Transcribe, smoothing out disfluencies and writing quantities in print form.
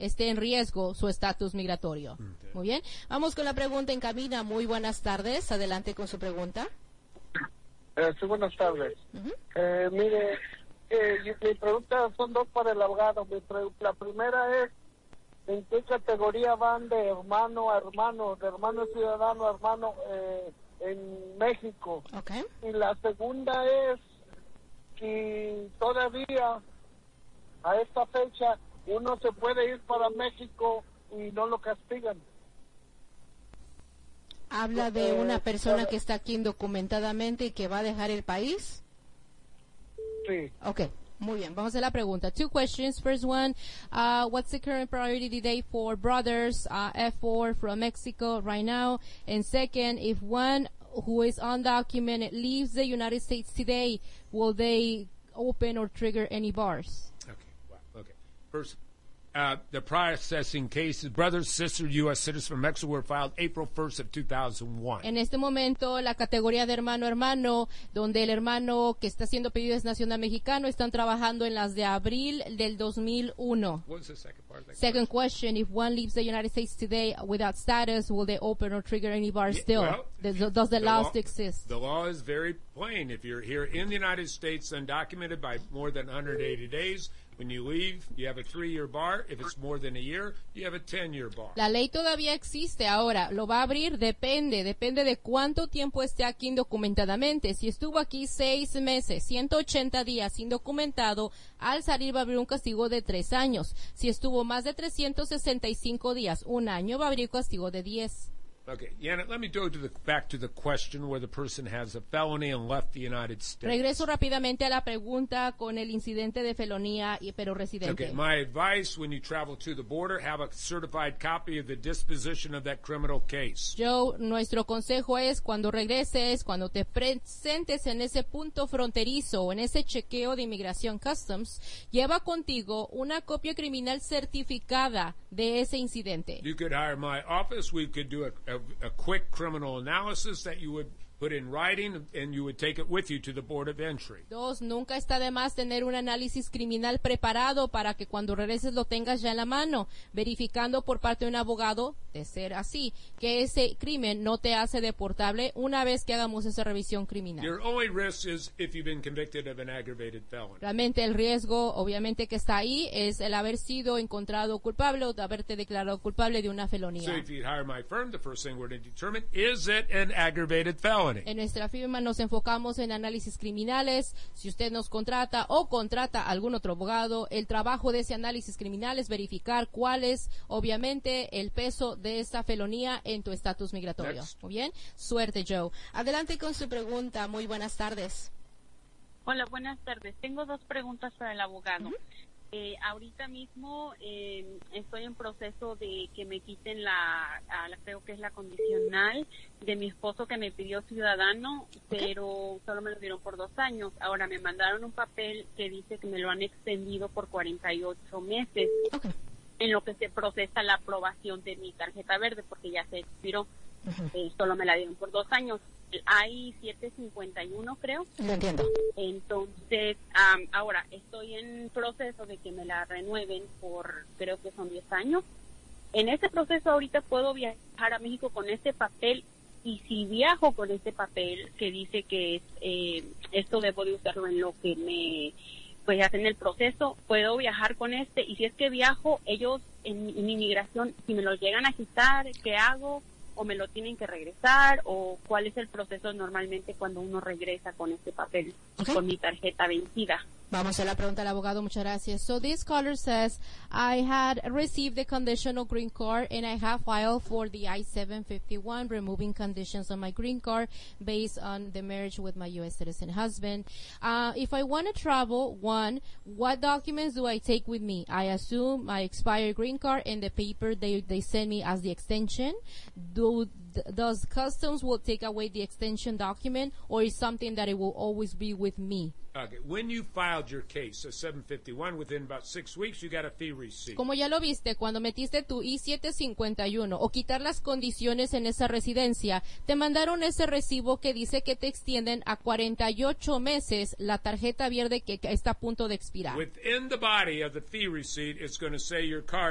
esté en riesgo su estatus migratorio. Okay. Muy bien. Vamos con la pregunta en cabina. Muy buenas tardes. Adelante con su pregunta. Sí, buenas tardes. Mire, mi pregunta son dos para el abogado. La primera es, ¿en qué categoría van de hermano a hermano, de hermano ciudadano a hermano en México? Okay. Y la segunda es, si todavía a esta fecha uno se puede ir para México y no lo castigan. ¿Habla de una persona que está aquí indocumentadamente y que va a dejar el país? Sí. Okay. Muy bien, vamos a la pregunta. Two questions. First one, what's the current priority today for brothers, F4 from Mexico right now? And second, if one who is undocumented leaves the United States today, will they open or trigger any bars? Okay, wow, okay. First, the processing cases, brothers, sisters, U.S. citizens from Mexico were filed April 1st of 2001. En este momento, la categoría de hermano-hermano, donde el hermano que está haciendo pedido es nacional mexicano, están trabajando en las de abril del 2001. What was the second part of that Second question, if one leaves the United States today without status, will they open or trigger any bars still? Well, Does the law still exist? The law is very plain. If you're here in the United States undocumented by more than 180 days, when you leave, you have a 3-year bar. If it's more than a year, you have a 10-year bar. La ley todavía existe. Ahora, lo va a abrir, depende de cuánto tiempo esté aquí indocumentadamente. Si estuvo aquí 6 meses, 180 días indocumentado, al salir va a abrir un castigo de 3 años. Si estuvo más de 365 días, 1 año, va a abrir castigo de 10. Okay, Janet, let me go back to the question where the person has a felony and left the United States. Regreso rápidamente a la pregunta con el incidente de felonía, pero residente. Okay, my advice when you travel to the border, have a certified copy of the disposition of that criminal case. Joe, nuestro consejo es cuando regreses, cuando te presentes en ese punto fronterizo o en ese chequeo de inmigración Customs, lleva contigo una copia criminal certificada de ese incidente. You could hire my office. We could do a quick criminal analysis that you would put in writing, and you would take it with you to the Board of Entry. 2, nunca está de más tener un análisis criminal preparado para que cuando regreses lo tengas ya en la mano, verificando por parte de un abogado, de ser así, que ese crimen no te hace deportable una vez que hagamos esa revisión criminal. Your only risk is if you've been convicted of an aggravated felony. Realmente el riesgo, obviamente, que está ahí es el haber sido encontrado culpable o de haberte declarado culpable de una felonía. So if you hire my firm, the first thing we're going to determine, is it an aggravated felony? En nuestra firma nos enfocamos en análisis criminales. Si usted nos contrata o contrata a algún otro abogado, el trabajo de ese análisis criminal es verificar cuál es, obviamente, el peso de esta felonía en tu estatus migratorio. Next. Muy bien. Suerte, Joe. Adelante con su pregunta. Muy buenas tardes. Hola, buenas tardes. Tengo 2 preguntas para el abogado. Ahorita mismo estoy en proceso de que me quiten creo que es la condicional de mi esposo que me pidió ciudadano, pero solo me lo dieron por 2 años. Ahora me mandaron un papel que dice que me lo han extendido por 48 meses, en lo que se procesa la aprobación de mi tarjeta verde, porque ya se expiró. Solo me la dieron por 2 años. Hay 751, creo. Lo entiendo. Entonces, ahora estoy en proceso de que me la renueven por, creo que son 10 años. En ese proceso ahorita puedo viajar a México con este papel, y si viajo con este papel que dice que esto debo de usarlo en lo que me pues hacen el proceso, puedo viajar con este, y si es que viajo, ellos en inmigración, si me lo llegan a quitar, ¿qué hago? ¿O me lo tienen que regresar? ¿O cuál es el proceso normalmente cuando uno regresa con este papel, con mi tarjeta vencida? Vamos a la pregunta al abogado. Muchas gracias. So this caller says, I had received the conditional green card and I have filed for the I-751, removing conditions on my green card based on the marriage with my U.S. citizen husband. If I want to travel, 1, what documents do I take with me? I assume my expired green card and the paper they send me as the extension. Does Customs will take away the extension document, or is something that it will always be with me? Okay. When you filed your case, a 751, within about 6 weeks, you got a fee receipt. Como ya lo viste, cuando metiste tu I-751 o quitar las condiciones en esa residencia, te mandaron ese recibo que dice que te extienden a 48 meses la tarjeta verde que está a punto de expirar. Within the body of the fee receipt, it's going to say your card